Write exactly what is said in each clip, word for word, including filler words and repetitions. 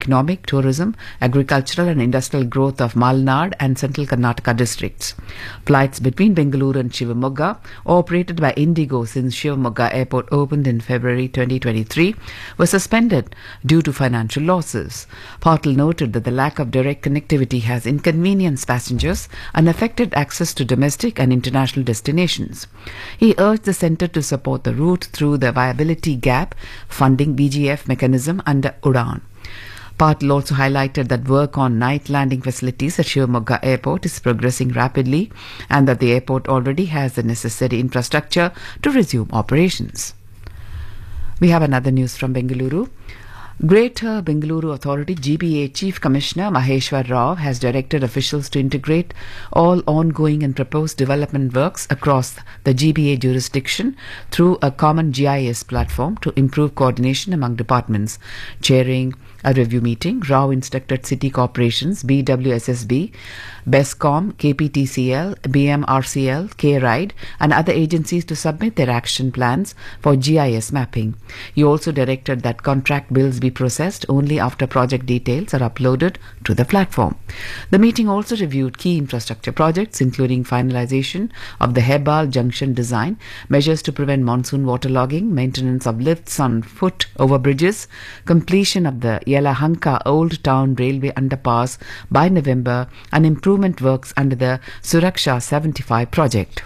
economic, tourism, agricultural and industrial growth of Malnad and central Karnataka districts. Flights between Bengaluru and Shivamogga, operated by Indigo since Shivamogga Airport opened in February twenty twenty-three, were suspended due to financial losses. Patil noted that the lack of direct connectivity has inconvenienced passengers and affected access to domestic and international destinations. He urged the centre to support the route through the viability gap funding B G F mechanism under Udan. Patil also highlighted that work on night landing facilities at Shivamogga Airport is progressing rapidly and that the airport already has the necessary infrastructure to resume operations. We have another news from Bengaluru. Greater Bengaluru Authority G B A Chief Commissioner Maheshwar Rao has directed officials to integrate all ongoing and proposed development works across the G B A jurisdiction through a common G I S platform to improve coordination among departments. Chairing a review meeting, Rao instructed city corporations, B W S S B, BESCOM, K P T C L, B M R C L, K-RIDE and other agencies to submit their action plans for G I S mapping. He also directed that contract bills be processed only after project details are uploaded to the platform. The meeting also reviewed key infrastructure projects, including finalization of the Hebal Junction design, measures to prevent monsoon waterlogging, maintenance of lifts on foot over bridges, completion of the Yelahanka Old Town Railway underpass by November, and improvement works under the Suraksha seventy-five project.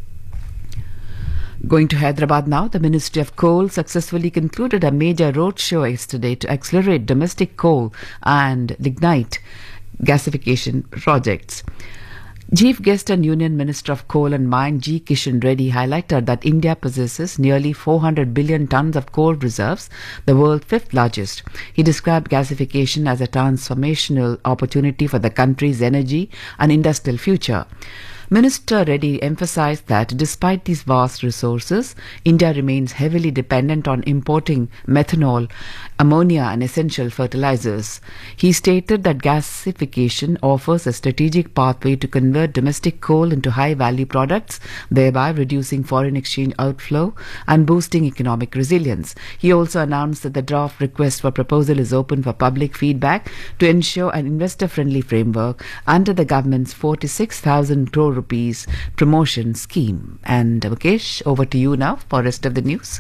Going to Hyderabad now, the Ministry of Coal successfully concluded a major roadshow yesterday to accelerate domestic coal and lignite gasification projects. Chief Guest and Union Minister of Coal and Mine G. Kishan Reddy highlighted that India possesses nearly four hundred billion tons of coal reserves, the world's fifth largest. He described gasification as a transformational opportunity for the country's energy and industrial future. Minister Reddy emphasized that despite these vast resources, India remains heavily dependent on importing methanol, ammonia and essential fertilizers. He stated that gasification offers a strategic pathway to convert domestic coal into high-value products, thereby reducing foreign exchange outflow and boosting economic resilience. He also announced that the draft request for proposal is open for public feedback to ensure an investor-friendly framework under the government's forty-six thousand crore rupees promotion scheme. And Mukesh, over to you now for rest of the news.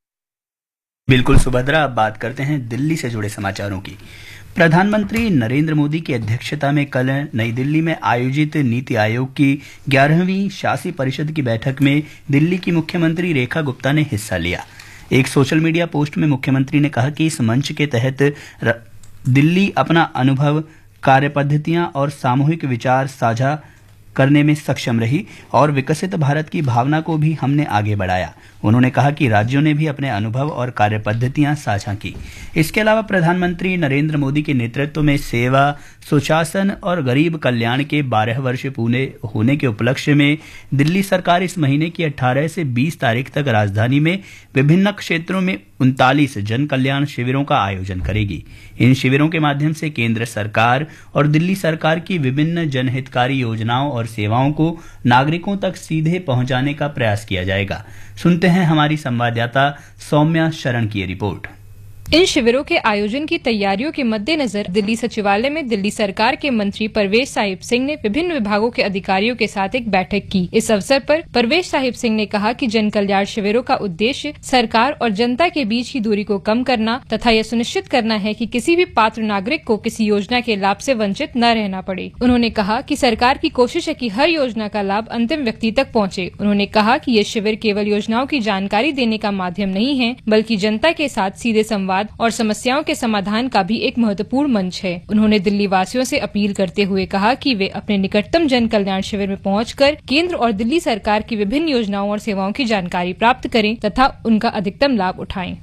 बिल्कुल सुभद्रा, अब बात करते हैं दिल्ली से जुड़े समाचारों की। प्रधानमंत्री नरेंद्र मोदी की अध्यक्षता में कल नई दिल्ली में आयोजित नीति आयोग की ग्यारहवीं शासी परिषद की बैठक में दिल्ली की मुख्यमंत्री रेखा गुप्ता ने हिस्सा लिया। एक सोशल मीडिया पोस्ट में मुख्यमंत्री ने कहा कि इस मंच के तहत दिल्ली अपना अनुभव, कार्यपद्धतियां और सामूहिक विचार साझा करने में सक्षम रही और विकसित भारत की भावना को भी हमने आगे बढ़ाया। उन्होंने कहा कि राज्यों ने भी अपने अनुभव और कार्यपद्धतियां साझा की। इसके अलावा प्रधानमंत्री नरेंद्र मोदी के नेतृत्व में सेवा, सुशासन और गरीब कल्याण के बारह वर्ष पूरे होने के उपलक्ष्य में दिल्ली सरकार इस महीने की अठारह से बीस तारीख तक राजधानी में विभिन्न क्षेत्रों में उनतालीस जन कल्याण शिविरों का आयोजन करेगी। इन शिविरों के माध्यम से केंद्र सरकार और दिल्ली सरकार की विभिन्न जनहितकारी योजनाओं और सेवाओं को नागरिकों तक सीधे पहुंचाने का प्रयास किया जाएगा। सुनते हैं हमारी संवाददाता सौम्या शरण की रिपोर्ट। इन शिविरों के आयोजन की तैयारियों के मद्देनजर दिल्ली सचिवालय में दिल्ली सरकार के मंत्री परवेश साहिब सिंह ने विभिन्न विभागों के अधिकारियों के साथ एक बैठक की। इस अवसर पर परवेश साहिब सिंह ने कहा कि जन कल्याण शिविरों का उद्देश्य सरकार और जनता के बीच की दूरी को कम करना तथा यह सुनिश्चित करना है कि किसी भी पात्र नागरिक को किसी योजना के लाभ से वंचित न रहना पड़े। उन्होंने कहा कि सरकार की कोशिश है कि हर योजना का लाभ अंतिम व्यक्ति तक पहुँचे। उन्होंने कहा कि ये शिविर केवल योजनाओं की जानकारी देने का माध्यम नहीं है, बल्कि जनता के साथ सीधे संवाद और समस्याओं के समाधान का भी एक महत्वपूर्ण मंच है। उन्होंने दिल्ली वासियों से अपील करते हुए कहा कि वे अपने निकटतम जन कल्याण शिविर में पहुंचकर केंद्र और दिल्ली सरकार की विभिन्न योजनाओं और सेवाओं की जानकारी प्राप्त करें तथा उनका अधिकतम लाभ उठाएं।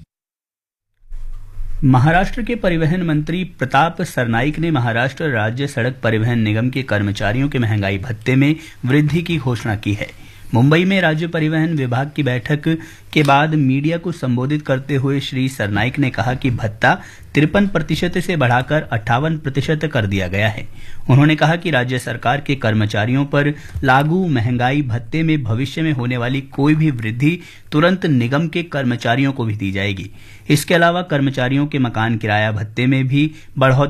महाराष्ट्र के परिवहन मंत्री प्रताप सरनाइक ने महाराष्ट्र राज्य सड़क परिवहन निगम के कर्मचारियों के महंगाई भत्ते में वृद्धि की घोषणा की है। मुंबई में राज्य परिवहन विभाग की बैठक के बाद मीडिया को संबोधित करते हुए श्री सरनाइक ने कहा कि भत्ता तिरपन प्रतिशत से बढ़ाकर अट्ठावन प्रतिशत कर दिया गया है। उन्होंने कहा कि राज्य सरकार के कर्मचारियों पर लागू महंगाई भत्ते में भविष्य में होने वाली कोई भी वृद्धि तुरंत निगम के कर्मचारियों को भी दी जाएगी। इसके अलावा कर्मचारियों के मकान किराया भत्ते में भी बढ़ोतरी